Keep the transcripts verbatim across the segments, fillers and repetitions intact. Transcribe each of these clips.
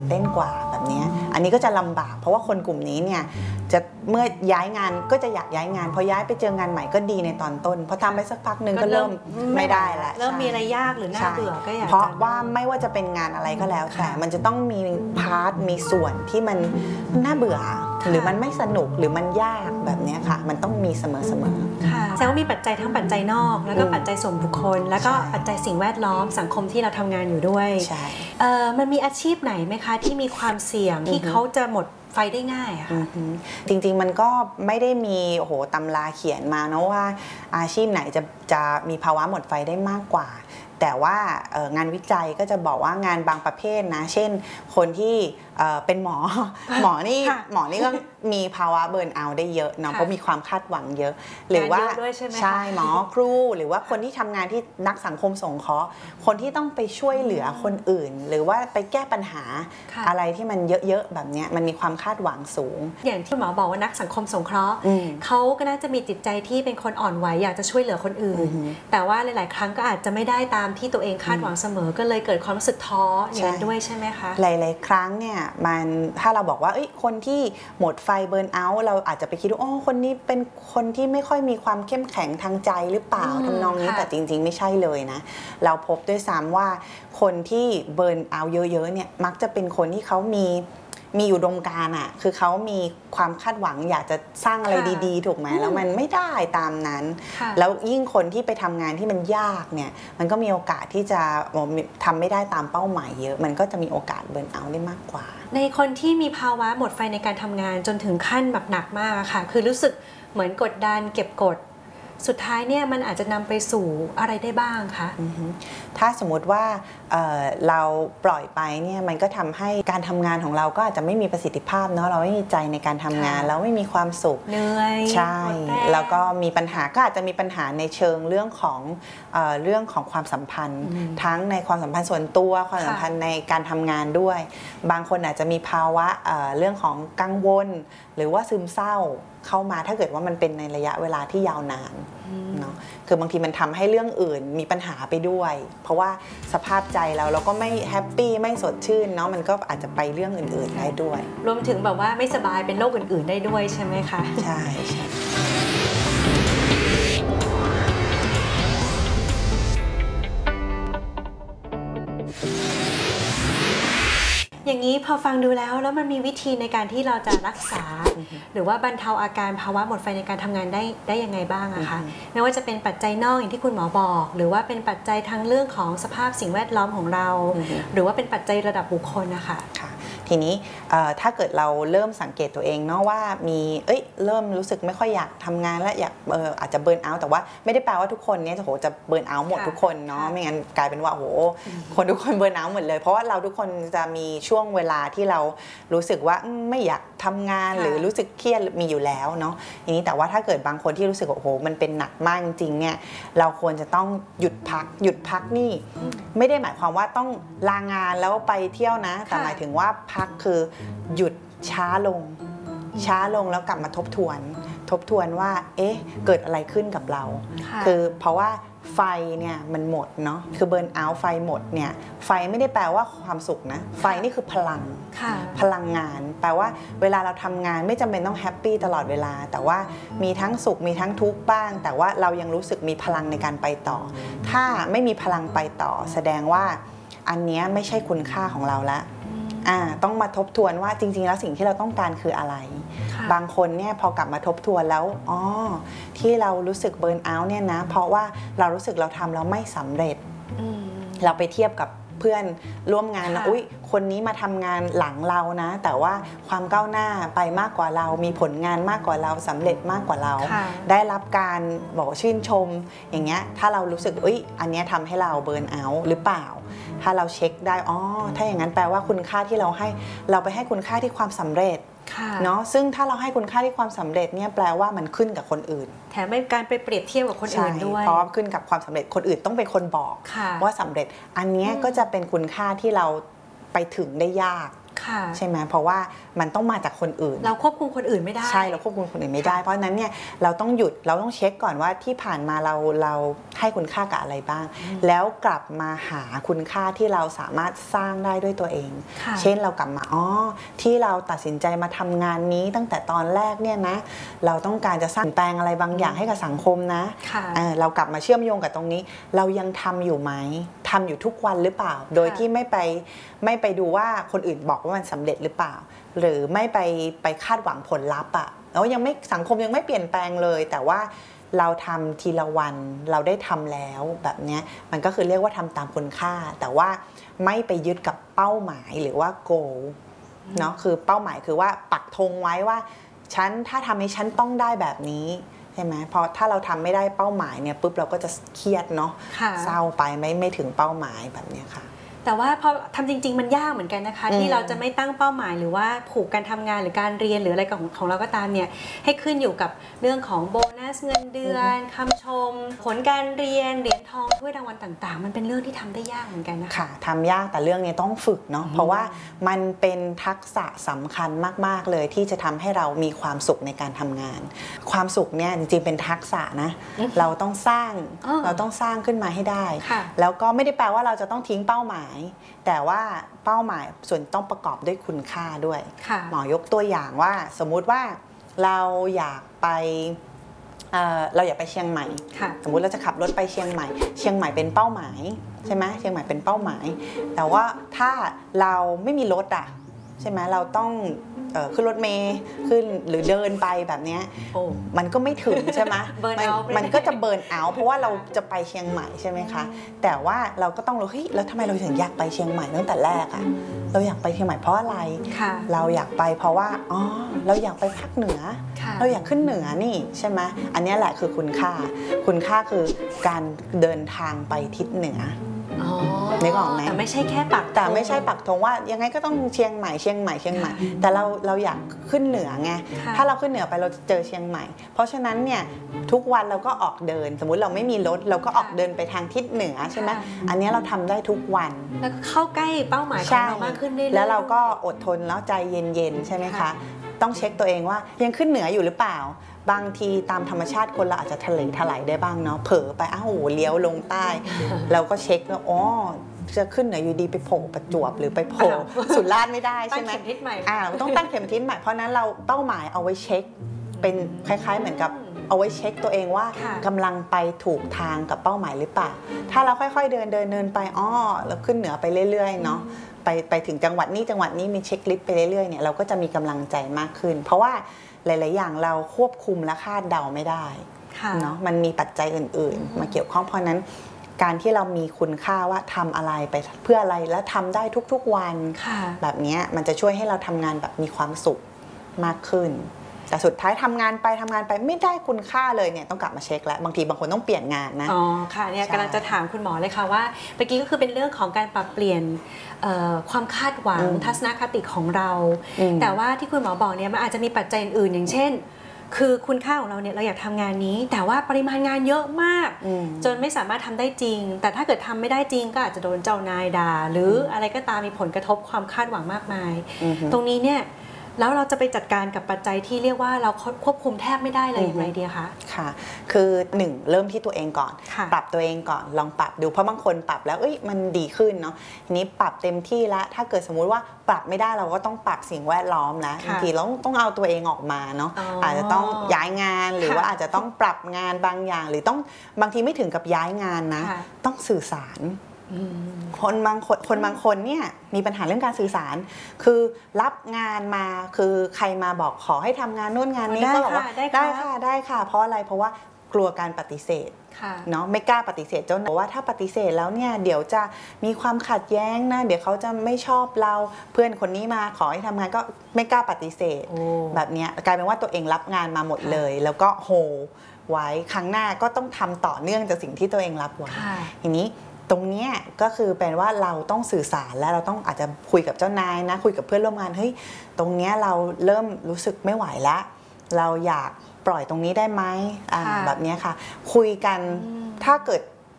เต้นกว่าแบบนี้อันนี้ก็จะลำบากเพราะว่าคนกลุ่มนี้เนี่ยจะเมื่อย้ายงานก็จะอยากย้ายงานพอย้ายไปเจองานใหม่ก็ดีในตอนต้นพอทำไปสักพักหนึ่งก็เริ่มไม่ได้แล้วเริ่มมีอะไรยากหรือน่าเบื่อก็อยากเพราะว่าไม่ว่าจะเป็นงานอะไรก็แล้วแต่มันจะต้องมีพาร์ทมีส่วนที่มันน่าเบื่อหรือมันไม่สนุกหรือมันยากแบบนี้ค่ะมันต้องมีเสมอๆค่ะแสดงว่ามีปัจจัยทั้งปัจจัยนอกแล้วก็ปัจจัยส่วนบุคคลแล้วก็ปัจจัยสิ่งแวดล้อมสังคมที่เราทำงานอยู่ด้วยใช่มันมีอาชีพไหนไหมคะที่มีความเสี่ยงที่เขาจะหมดไฟได้ง่ายอะค่ะจริงๆมันก็ไม่ได้มีโอ้โหตำราเขียนมาเนาะว่าอาชีพไหนจะจะมีภาวะหมดไฟได้มากกว่าแต่ว่างานวิจัยก็จะบอกว่างานบางประเภทนะเช่นคนที่เป็นหมอหมอนี่หมอนี่ก็มีภาวะเบิร์นเอาท์ได้เยอะเนาะเพราะมีความคาดหวังเยอะหรือว่าใช่หมอครูหรือว่าคนที่ทำงานที่นักสังคมสงเคราะห์คนที่ต้องไปช่วยเหลือคนอื่นหรือว่าไปแก้ปัญหาอะไรที่มันเยอะๆแบบนี้มันมีความคาดหวังสูงอย่างที่หมอบอกว่านักสังคมสงเคราะห์เขาก็น่าจะมีจิตใจที่เป็นคนอ่อนไหวอยากจะช่วยเหลือคนอื่นแต่ว่าหลายๆครั้งก็อาจจะไม่ได้ตามที่ตัวเองคาดหวังเสมอก็เลยเกิดความรู้สึกท้ออย่างนั้นด้วยใช่ไหมคะหลายๆครั้งเนี่ยมันถ้าเราบอกว่าคนที่หมดไฟเบิร์นเอาท์เราอาจจะไปคิดว่าโอ้คนนี้เป็นคนที่ไม่ค่อยมีความเข้มแข็งทางใจหรือเปล่าทำนองนี้แต่จริงๆไม่ใช่เลยนะเราพบด้วยซ้ำว่าคนที่เบิร์นเอาท์เยอะๆเนี่ยมักจะเป็นคนที่เขามีมีอุดมการณ์อ่ะคือเขามีความคาดหวังอยากจะสร้างอะไรดีๆถูกไหมแล้วมันไม่ได้ตามนั้นแล้วยิ่งคนที่ไปทำงานที่มันยากเนี่ยมันก็มีโอกาสที่จะทำไม่ได้ตามเป้าหมายเยอะมันก็จะมีโอกาสเบิร์นเอาท์ได้มากกว่าในคนที่มีภาวะหมดไฟในการทำงานจนถึงขั้นแบบหนักมากค่ะคือรู้สึกเหมือนกดดันเก็บกดสุดท้ายเนี่ยมันอาจจะนำไปสู่อะไรได้บ้างคะถ้าสมมติว่า เ, เราปล่อยไปเนี่ยมันก็ทำให้การทำงานของเราก็อาจจะไม่มีประสิทธิภาพเนาะเราไม่มีใจในการทำงานแล้วไม่มีความสุขเหนื่อยใช่แล้วก็มีปัญหาก็อาจจะมีปัญหาในเชิงเรื่องของเ, เรื่องของความสัมพันธ์ทั้งในความสัมพันธ์ส่วนตัวความสัมพันธ์ในการทำงานด้วยบางคนอาจจะมีภาวะ เ, เรื่องของกังวลหรือว่าซึมเศร้าเข้ามาถ้าเกิดว่ามันเป็นในระยะเวลาที่ยาวนานเนาะคือบางทีมันทำให้เรื่องอื่นมีปัญหาไปด้วยเพราะว่าสภาพใจเราเราก็ไม่แฮปปี้ไม่สดชื่นเนาะมันก็อาจจะไปเรื่องอื่นๆได้ด้วยรวมถึงแบบว่าไม่สบายเป็นโรคอื่นๆได้ด้วยใช่ไหมคะใช่ใช่อย่างนี้พอฟังดูแล้วแล้วมันมีวิธีในการที่เราจะรักษาหรือว่าบรรเทาอาการภาวะหมดไฟในการทำงานได้ได้ยังไงบ้างอะคะไม่ว่าจะเป็นปัจจัยนอกอย่างที่คุณหมอบอกหรือว่าเป็นปัจจัยทางเรื่องของสภาพสิ่งแวดล้อมของเราหรือว่าเป็นปัจจัยระดับบุคคลนะคะทีนี้ถ้าเกิดเราเริ่มสังเกตตัวเองเนาะว่ามีเอ้ยเริ่มรู้สึกไม่ค่อยอยากทำงานและอยากเอออาจจะเบิร์นเอาท์แต่ว่าไม่ได้แปลว่าทุกคนเนี่ยจะโหจะเบิร์นเอาท์หมดทุกคนเนาะไม่งั้นกลายเป็นว่าโหคนทุกคนเบิร์นเอาท์หมดเลยเพราะว่าเราทุกคนจะมีช่วงเวลาที่เรารู้สึกว่าไม่อยากทำงานหรือรู้สึกเครียดมีอยู่แล้วเนาะทีนี้แต่ว่าถ้าเกิดบางคนที่รู้สึกว่าโอ้โหมันเป็นหนักมากจริงเนี่ยเราควรจะต้องหยุดพักหยุดพักนี่ไม่ได้หมายความว่าต้องลางานแล้วไปเที่ยวนะแต่หมายถึงว่าพักคือหยุดช้าลงช้าลงแล้วกลับมาทบทวนทบทวนว่าเอ๊ะเกิดอะไรขึ้นกับเราคือเพราะว่าไฟเนี่ยมันหมดเนาะคือเบิร์นเอาท์ไฟหมดเนี่ยไฟไม่ได้แปลว่าความสุขนะไฟนี่คือพลังพลังงานแปลว่าเวลาเราทำงานไม่จำเป็นต้องแฮปปี้ตลอดเวลาแต่ว่ามีทั้งสุขมีทั้งทุกข์บ้างแต่ว่าเรายังรู้สึกมีพลังในการไปต่อถ้าไม่มีพลังไปต่อแสดงว่าอันนี้ไม่ใช่คุณค่าของเราละอ่าต้องมาทบทวนว่าจริงๆแล้วสิ่งที่เราต้องการคืออะไรบางคนเนี่ยพอกลับมาทบทวนแล้วอ๋อที่เรารู้สึกเบิร์นเอาท์เนี่ยนะเพราะว่าเรารู้สึกเราทำแล้วไม่สำเร็จเราไปเทียบกับเพื่อนร่วมงานนะอุ๊ยคนนี้มาทำงานหลังเรานะแต่ว่าความก้าวหน้าไปมากกว่าเรามีผลงานมากกว่าเราสำเร็จมากกว่าเราได้รับการบอกชื่นชมอย่างเงี้ยถ้าเรารู้สึกอุ๊ยอันนี้ทำให้เราเบิร์นเอาท์หรือเปล่าถ้าเราเช็คได้อ๋อถ้าอย่างนั้นแปลว่าคุณค่าที่เราให้เราไปให้คุณค่าที่ความสำเร็จเนาะซึ่งถ้าเราให้คุณค่าที่ความสำเร็จเนี่ยแปลว่ามันขึ้นกับคนอื่นแถมเป็นการไปเปรียบเทียบกับคนอื่นด้วยเพราะขึ้นกับความสำเร็จคนอื่นต้องเป็นคนบอกว่าสำเร็จอันนี้ก็จะเป็นคุณค่าที่เราไปถึงได้ยากใช่ไหมเพราะว่ามันต้องมาจากคนอื่นเราควบคุมคนอื่นไม่ได้ใช่เราควบคุมคนอื่นไม่ได้เพราะฉะนั้นเนี่ยเราต้องหยุดเราต้องเช็คก่อนว่าที่ผ่านมาเราเราให้คุณค่ากับอะไรบ้างแล้วกลับมาหาคุณค่าที่เราสามารถสร้างได้ด้วยตัวเองเช่นเรากลับมาอ๋อที่เราตัดสินใจมาทำงานนี้ตั้งแต่ตอนแรกเนี่ยนะเราต้องการจะสร้างแปลงอะไรบางอย่างให้กับสังคมนะเออเรากลับมาเชื่อมโยงกับตรงนี้เรายังทำอยู่ไหมทำอยู่ทุกวันหรือเปล่าโดยที่ไม่ไปไม่ไปดูว่าคนอื่นบอกว่ามันสำเร็จหรือเปล่าหรือไม่ไปไปคาดหวังผลลัพธ์อ่ะแล้วยังไม่สังคมยังไม่เปลี่ยนแปลงเลยแต่ว่าเราทำทีละวันเราได้ทำแล้วแบบนี้มันก็คือเรียกว่าทำตามคุณค่าแต่ว่าไม่ไปยึดกับเป้าหมายหรือว่า goal เนาะคือเป้าหมายคือว่าปักธงไว้ว่าฉันถ้าทำให้ฉันต้องได้แบบนี้ใช่ไหมเพราะถ้าเราทำไม่ได้เป้าหมายเนี่ยปุ๊บเราก็จะเครียดเนาะเศร้าไปไม่ไม่ถึงเป้าหมายแบบนี้ค่ะแต่ว่าพอทำจริงๆมันยากเหมือนกันนะคะที่เราจะไม่ตั้งเป้าหมายหรือว่าผูกการทำงานหรือการเรียนหรืออะไรของของเราก็ตามเนี่ยให้ขึ้นอยู่กับเรื่องของโบนัสเงินเดือนคำชมผลการเรียนเหรียญทองถ้วยรางวัลต่างๆมันเป็นเรื่องที่ทำได้ยากเหมือนกันนะคะค่ะทำยากแต่เรื่องนี้ต้องฝึกเนาะเพราะว่ามันเป็นทักษะสำคัญมากๆเลยที่จะทำให้เรามีความสุขในการทำงานความสุขเนี่ยจริงๆเป็นทักษะนะเราต้องสร้างเราต้องสร้างขึ้นมาให้ได้แล้วก็ไม่ได้แปลว่าเราจะต้องทิ้งเป้าหมายแต่ว่าเป้าหมายส่วนต้องประกอบด้วยคุณค่าด้วยหมอยกตัวอย่างว่าสมมุติว่าเราอยากไปเอ่อเราอยากไปเชียงใหม่สมมุติเราจะขับรถไปเชียงใหม่เชียงใหม่เป็นเป้าหมายใช่ไหมเชียงใหม่เป็นเป้าหมายแต่ว่าถ้าเราไม่มีรถอ่ะใช่ไหมเราต้องขึ้นรถเมล์ขึ้นหรือเดินไปแบบนี้มันก็ไม่ถึงใช่ไหมมันก็จะเบิร์นเอาท์เพราะว่าเราจะไปเชียงใหม่ใช่ไหมคะแต่ว่าเราก็ต้องรู้เฮ้ยแล้วทำไมเราถึงอยากไปเชียงใหม่ตั้งแต่แรกอะเราอยากไปเชียงใหม่เพราะอะไรเราอยากไปเพราะว่าอ๋อเราอยากไปภาคเหนือเราอยากขึ้นเหนือนี่ใช่ไหมอันนี้แหละคือคุณค่าคุณค่าคือการเดินทางไปทิศเหนือนึกออกไหมแต่ไม่ใช่แค่ปักแต่ไม่ใช่ปักธงว่ายังไงก็ต้องเชียงใหม่เชียงใหม่เชียงใหม่แต่เราเราอยากขึ้นเหนือไงถ้าเราขึ้นเหนือไปเราจะเจอเชียงใหม่เพราะฉะนั้นเนี่ยทุกวันเราก็ออกเดินสมมุติเราไม่มีรถเราก็ออกเดินไปทางทิศเหนือใช่ไหมอันนี้เราทำได้ทุกวันแล้วเข้าใกล้เป้าหมายของเรามากขึ้นเรื่อยๆแล้วเราก็อดทนแล้วใจเย็นๆใช่ไหมคะต้องเช็คตัวเองว่ายังขึ้นเหนืออยู่หรือเปล่าบางทีตามธรรมชาติคนเราอาจจะทะเลถลายได้บ้างเนาะเผลอไปอ้าวเลี้ยวลงใต้เราก็เช็คว่าอ๋อจะขึ้นเหนืออยู่ดีไปโผล่ประจวบหรือไปโผล่สุราษฎร์ไม่ได้ใช่ไหมตั้งเข็มทิศใหม่อ่าต้องตั้งเข็มทิศใหม่เพราะนั้นเราเป้าหมายเอาไว้เช็คเป็นคล้ายๆเหมือนกับเอาไว้เช็คตัวเองว่ากำลังไปถูกทางกับเป้าหมายหรือเปล่าถ้าเราค่อยๆเดินเดินเดินไปอ้อแล้วขึ้นเหนือไปเรื่อยๆเนาะไปไปถึงจังหวัดนี้จังหวัดนี้มีเช็คลิสต์ไปเรื่อยๆเนี่ยเราก็จะมีกำลังใจมากขึ้นเพราะว่าหลายๆอย่างเราควบคุมและคาดเดาไม่ได้เนาะมันมีปัจจัยอื่นๆมาเกี่ยวข้องเพราะนั้นการที่เรามีคุณค่าว่าทำอะไรไปเพื่ออะไรและทำได้ทุกๆวันแบบนี้มันจะช่วยให้เราทำงานแบบมีความสุขมากขึ้นแต่สุดท้ายทำงานไปทำงานไปไม่ได้คุณค่าเลยเนี่ยต้องกลับมาเช็คแล้วบางทีบางคนต้องเปลี่ยนงานนะอ๋อค่ะเนี่ยกำลังจะถามคุณหมอเลยค่ะว่าเมื่อกี้ก็คือเป็นเรื่องของการปรับเปลี่ยนความคาดหวังทัศนคติของเราแต่ว่าที่คุณหมอบอกเนี่ยมันอาจจะมีปัจจัยอื่นอย่างเช่นคือคุณค่าของเราเนี่ยเราอยากทำงานนี้แต่ว่าปริมาณงานเยอะมากจนไม่สามารถทำได้จริงแต่ถ้าเกิดทำไม่ได้จริงก็อาจจะโดนเจ้านายด่าหรืออะไรก็ตามมีผลกระทบความคาดหวังมากมายตรงนี้เนี่ยแล้วเราจะไปจัดการกับปัจจัยที่เรียกว่าเราควบคุมแทบไม่ได้เลยอย่างไรดีคะค่ะคือหนึ่งเริ่มที่ตัวเองก่อนปรับตัวเองก่อนลองปรับดูเพราะบางคนปรับแล้วเอ้ยมันดีขึ้นเนาะทีนี้ปรับเต็มที่แล้วถ้าเกิดสมมุติว่าปรับไม่ได้เราก็ต้องปรับสิ่งแวดล้อมนะบางทีเราต้องเอาตัวเองออกมาเนาะอาจจะต้องย้ายงานหรือว่าอาจจะต้องปรับงานบางอย่างหรือต้องบางทีไม่ถึงกับย้ายงานนะต้องสื่อสารคนบางคนคนบางคนเนี่ยมีปัญหาเรื่องการสื่อสารคือรับงานมาคือใครมาบอกขอให้ทำงานโน่นงานนี้ก็บอกว่าได้ค่ะได้ค่ะเพราะอะไรเพราะว่ากลัวการปฏิเสธเนาะไม่กล้าปฏิเสธเจ้านายว่าถ้าปฏิเสธแล้วเนี่ยเดี๋ยวจะมีความขัดแย้งนะเดี๋ยวเขาจะไม่ชอบเราเพื่อนคนนี้มาขอให้ทำงานก็ไม่กล้าปฏิเสธแบบนี้กลายเป็นว่าตัวเองรับงานมาหมดเลยแล้วก็โฮไว้ครั้งหน้าก็ต้องทำต่อเนื่องจากสิ่งที่ตัวเองรับไว้ทีนี้ตรงนี้ก็คือเป็นว่าเราต้องสื่อสารและเราต้องอาจจะคุยกับเจ้านายนะคุยกับเพื่อนร่วมงานเฮ้ยตรงนี้เราเริ่มรู้สึกไม่ไหวแล้วเราอยากปล่อยตรงนี้ได้ไหมแบบนี้ค่ะคุยกันถ้าเกิด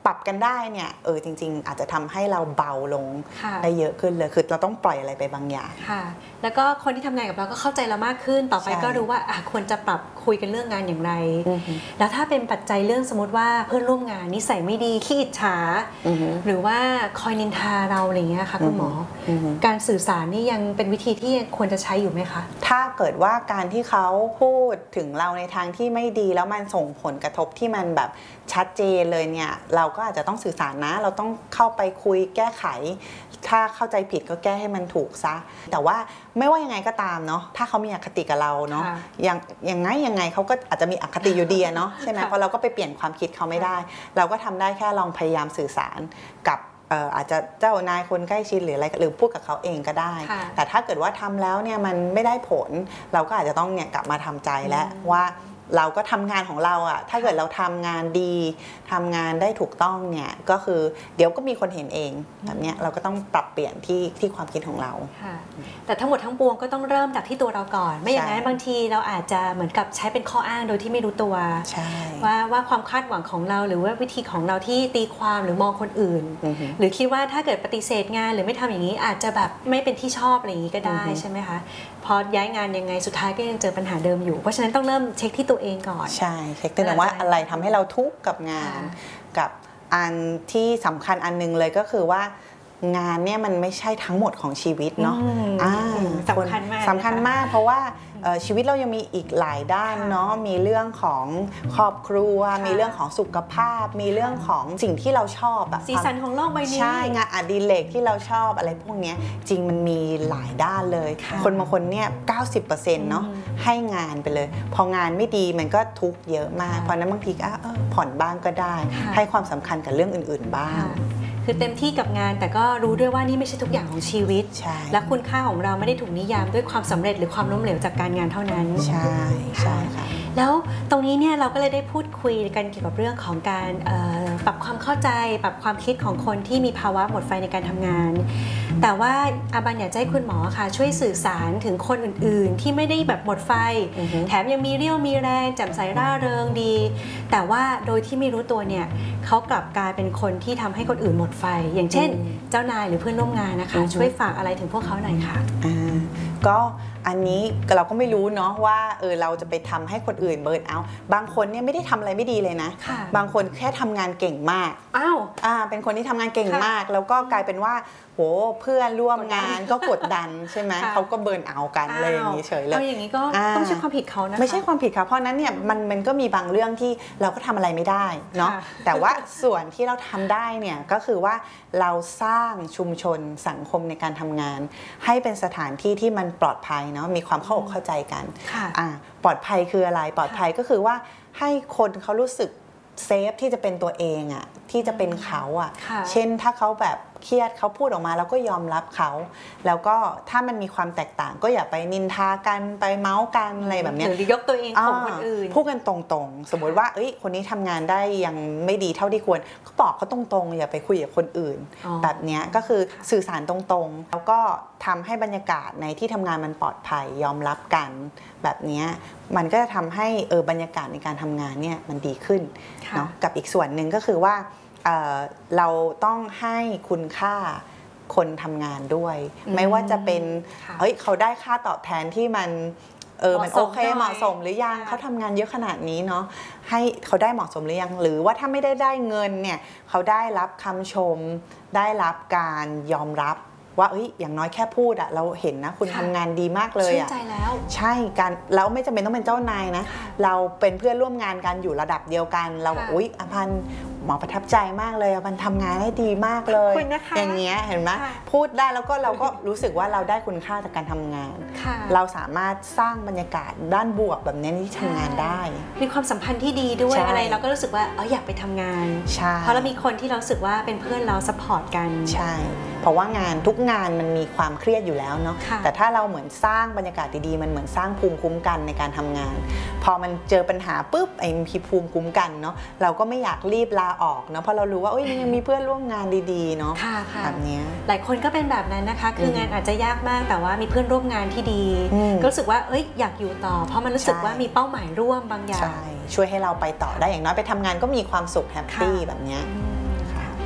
ปรับกันได้เนี่ยเออจริงๆอาจจะทำให้เราเบาลงค่ะได้เยอะขึ้นเลยคือเราต้องปล่อยอะไรไปบางอย่างค่ะแล้วก็คนที่ทำงานกับเราก็เข้าใจเรามากขึ้นต่อไปใช่ก็รู้ว่าอ่ะควรจะปรับคุยกันเรื่องงานอย่างไรอือฮึแล้วถ้าเป็นปัจจัยเรื่องสมมติว่าเพื่อนร่วมงานนิสัยไม่ดีขี้อิจฉาอือฮึหรือว่าคอยนินทาเราอะไรเงี้ยค่ะคุณหมอออฮึการสื่อสารนี่ยังเป็นวิธีที่ควรจะใช้อยู่ไหมคะถ้าเกิดว่าการที่เขาพูดถึงเราในทางที่ไม่ดีแล้วมันส่งผลกระทบที่มันแบบชัดเจนเลยเนี่ยเราก็อาจจะต้องสื่อสารนะเราต้องเข้าไปคุยแก้ไข ถ้าเข้าใจผิดก็แก้ให้มันถูกซะแต่ว่าไม่ว่ายังไงก็ตามเนาะถ้าเขามีอคติกับเราเนาะค่ะยังยังไงยังไงเขาก็อาจจะมีอคติอยู่ดีอะเนาะใช่ไหมค่ะเพราะเราก็ไปเปลี่ยนความคิดเขาไม่ได้ เราก็ทำได้แค่ลองพยายามสื่อสารกับเอ่ออาจจะเจ้านายคนใกล้ชิดหรืออะไรหรือพูดกับเขาเองก็ได้ค่ะแต่ถ้าเกิดว่าทำแล้วเนี่ยมันไม่ได้ผล เราก็อาจจะต้องเนี่ยกลับมาทำใจแล้วว่าเราก็ทำงานของเราอะถ้าเกิดเราทำงานดีทำงานได้ถูกต้องเนี่ยก็คือเดี๋ยวก็มีคนเห็นเองแบบเนี้ยเราก็ต้องปรับเปลี่ยนที่ที่ความคิดของเราค่ะแต่ทั้งหมดทั้งปวงก็ต้องเริ่มจากที่ตัวเราก่อน ไม่อย่างนั้นใช่บางทีเราอาจจะเหมือนกับใช้เป็นข้ออ้างโดยที่ไม่รู้ตัวใช่ว่าว่าความคาดหวังของเราหรือว่าวิธีของเราที่ตีความหรือมองคนอื่นอือฮึหรือคิดว่าถ้าเกิดปฏิเสธงานหรือไม่ทำอย่างนี้อาจจะแบบไม่เป็นที่ชอบอะไรอย่างนี้ก็ได้อือฮึใช่ไหมคะพอย้ายงานยังไงสุดท้ายก็ยังเจอปัญหาเดิมอยู่เพราะฉะนั้นต้องเริ่มเช็คที่ตัวเองก่อนใช่เช็คตัวเองว่าอะไรทำให้เราทุกข์กับงานค่ะกับอันที่สำคัญอันนึงเลยก็คือว่างานเนี่ยมันไม่ใช่ทั้งหมดของชีวิตเนาะอืมอ่าสำคัญมากสำคัญมากเพราะว่าเอ่อชีวิตเรายังมีอีกหลายด้านค่ะเนาะมีเรื่องของครอบครัวค่ะมีเรื่องของสุขภาพ มีเรื่องของสิ่งที่เราชอบอะสีสันของโลกใบนี้ใช่งานอดิเรกที่เราชอบอะไรพวกเนี้ยจริงมันมีหลายด้านเลยค่ะคนบางคนเนี่ย เก้าสิบเปอร์เซ็นต์ เนาะอืมให้งานไปเลย พองานไม่ดีมันก็ทุกข์เยอะมากค่ะเพราะฉะนั้นบางทีก็เออผ่อนบ้างก็ได้ค่ะให้ความสำคัญกับเรื่องอื่นๆบ้างค่ะคือเต็มที่กับงานแต่ก็รู้ด้วยว่านี่ไม่ใช่ทุกอย่างของชีวิตใช่และคุณค่าของเราไม่ได้ถูกนิยามด้วยความสำเร็จหรือความล้มเหลวจากการงานเท่านั้นใช่ใช่ค่ะแล้วตรงนี้เนี่ยเราก็เลยได้พูดคุยกันเกี่ยวกับเรื่องของการเอ่อปรับความเข้าใจปรับความคิดของคนที่มีภาวะหมดไฟในการทำงาน แต่ว่าอาบันอยากจะให้คุณหมอค่ะช่วยสื่อสารถึงคนอื่นๆ ที่ไม่ได้แบบหมดไฟอือฮึแถมยังมีเรี่ยวมีแรงแจ่มใสร่าเริงดี แต่ว่าโดยที่ไม่รู้ตัวเนี่ยเขากลับกลายเป็นคนที่ทำให้คนอื่นหมดไฟ อย่างเช่น เจ้านายหรือเพื่อนร่วมงานนะคะอือฮึช่วยฝากอะไรถึงพวกเขาหน่อยค่ะอ่าก็อันนี้เราก็ไม่รู้เนาะว่าเออเราจะไปทำให้คนอื่นเบิร์นเอาท์บางคนเนี่ยไม่ได้ทำอะไรไม่ดีเลยนะค่ะบางคนแค่ทำงานเก่งมากอ้าวอ่าเป็นคนที่ทำงานเก่งค่ะมาก แล้วก็กลายเป็นว่าโหเพื่อนร่วมงานกดดันก็กดดันใช่ไหมค่ะเขาก็เบิร์นเอาท์กันอะไรอย่างนี้เฉยเลยเอาอย่างนี้ก็อ่าต้องใช้ความผิดเขานะคะไม่ใช่ความผิดค่ะเพราะฉะนั้นเนี่ยมันมันก็มีบางเรื่องที่เราก็ทำอะไรไม่ได้เนาะค่ะแต่ว่าส่วนที่เราทำได้เนี่ยก็คือว่าเราสร้างชุมชนสังคมในการทำงาน ให้เป็นสถานที่ที่มันปลอดภัยเนาะมีความเข้าอกเข้าใจกันค่ะอ่าปลอดภัยคืออะไรปลอดภัยก็คือว่าให้คนเขารู้สึกเซฟที่จะเป็นตัวเองอะที่จะเป็นเขาอะค่ะเช่นถ้าเขาแบบเครียดเขาพูดออกมาแล้วก็ยอมรับเขา แล้วก็ถ้ามันมีความแตกต่างก็อย่าไปนินทากันไปเมาส์กันอะไรแบบเนี้ยหรือยกตัวเองของคนอื่นพูดกันตรงๆ สมมุติว่าเอ้ยคนนี้ทำงานได้ยังไม่ดีเท่าที่ควรก็บอกเขาตรงๆ อย่าไปคุยกับคนอื่นอ๋อแบบเนี้ยก็คือสื่อสารตรงๆ แล้วก็ทำให้บรรยากาศในที่ทำงานมันปลอดภัยยอมรับกัน แบบเนี้ยมันก็จะทำให้เออบรรยากาศในการทำงานเนี่ยมันดีขึ้นค่ะเนาะกับอีกส่วนหนึ่งก็คือว่าเอ่อเราต้องให้คุณค่าคนทำงานด้วยอืมไม่ว่าจะเป็นค่ะเฮ้ยเขาได้ค่าตอบแทนที่มันเออมันเหโอมาะสมเคหน่อยเหมาะสมหรือยังค่ะเขาทำงานเยอะขนาดนี้เนาะให้เขาได้เหมาะสมหรือยังหรือว่าถ้าไม่ได้ได้เงินเนี่ยเขาได้รับคำชม ได้รับการยอมรับว่าเอ้ยอย่างน้อยแค่พูดอะเราเห็นนะคุณค่ะทำงานดีมากเลยชื่นอะใจแล้วใช่การแล้วไม่จำเป็นต้องเป็นเจ้านายนะ เราเป็นเพื่อนร่วมงานกันอยู่ระดับเดียวกัน เราบอกค่ะอุ๊ยอภันหมอประทับใจมากเลยอภันทำงานได้ดีมากเลยขอบคุณนะคะอย่างเงี้ยเห็นไหมค่ะพูดได้แล้วก็เราก็รู้สึกว่าเราได้คุณค่าจากการทำงานค่ะเราสามารถสร้างบรรยากาศด้านบวกแบบนี้ที่ทำงานได้มีความสัมพันธ์ที่ดีด้วยใช่อะไรเราก็รู้สึกว่าเอออยากไปทำงานใช่เพราะเรามีคนที่เรารู้สึกว่าเป็นเพื่อนเราซัพพอร์ตกันใช่ เพราะว่างานทุกงานมันมีความเครียดอยู่แล้วเนาะค่ะแต่ถ้าเราเหมือนสร้างบรรยากาศดีๆมันเหมือนสร้างภูมิคุ้มกันในการทำงาน พอมันเจอปัญหาปุ๊บไอ้มีภูมิคุ้มกันเนาะเราก็ไม่อยากรีบลาออกเนาะเพราะเรารู้ว่าเอ้ยยังมีเพื่อนร่วมงานดีๆเนาะค่ะค่ะแบบเนี้ยหลายคนก็เป็นแบบนั้นนะคะ คือมงานอาจจะยากมากแต่ว่ามีเพื่อนร่วมงานที่ดีอืมก็รู้สึกว่าเอ้ยอยากอยู่ต่อ เพราะมันรู้สึกใช่ว่ามีเป้าหมายร่วมบางอย่างใช่ช่วยให้เราไปต่อได้อย่างน้อยไปทำงานก็มีความสุขแฮปปี้ค่ะแบบเนี้ยอืม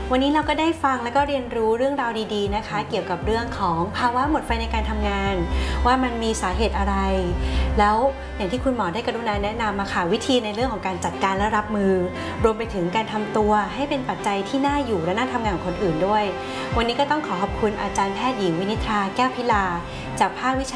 วันนี้เราก็ได้ฟังแล้วก็เรียนรู้เรื่องราวดีๆนะคะเกี่ยวกับเรื่องของภาวะหมดไฟในการทำงานว่ามันมีสาเหตุอะไรแล้วอย่างที่คุณหมอได้กรุณาแนะนำมาค่ะวิธีในเรื่องของการจัดการและรับมือรวมไปถึงการทำตัวให้เป็นปัจจัยที่น่าอยู่และน่าทำงานของคนอื่นด้วยวันนี้ก็ต้องขอขอบคุณอาจารย์แพทย์หญิงวินิธราแก้วพิลาจากภาควิชา